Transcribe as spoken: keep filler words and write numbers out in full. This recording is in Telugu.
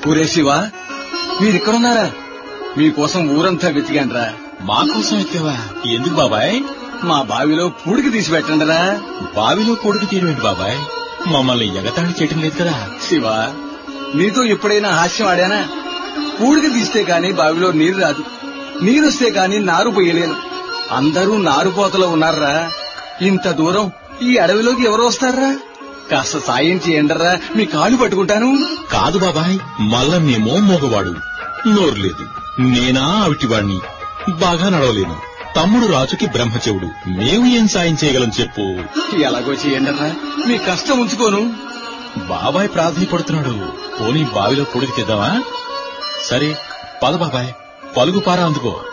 ఊరే శివ, మీరిక్కడున్నారా? మీకోసం ఊరంతా వెతికాండ్రా. మా కోసం ఎత్తావా? ఎందుకు బాబాయ్? మా బావిలో పూడికి తీసి పెట్టండిరా. బావిలో పూడికి తీయమేంటి బాబాయ్? మమ్మల్ని ఎగతాళి చేయటం లేదు కదా. శివ, నీతో ఎప్పుడైనా హాస్యం ఆడానా? పూడికి తీస్తే కాని బావిలో నీరు రాదు, నీరొస్తే కాని నారు పోయలేను. అందరూ నారుపోతలో ఉన్నారా. ఇంత దూరం ఈ అడవిలోకి ఎవరు వస్తారా? కాస్త సాయం చేయండరా, మీ కాలు పట్టుకుంటాను. కాదు బాబాయ్, మల్లన్నేమో మోగవాడు, నోరు లేదు. నేనా అవిటివాణ్ణి, బాగా నడవలేను. తమ్ముడు రాజుకి బ్రహ్మచెవుడు. మేము ఏం సాయం చేయగలం చెప్పు? ఎలాగో చేయండరా, మీ కష్టం ఉంచుకోను. బాబాయ్ ప్రాధాన్యపడుతున్నాడు. పోనీ బావిలో పొడికి తెద్దామా? సరే పద బాబాయ్, పలుగు పారా అందుకో.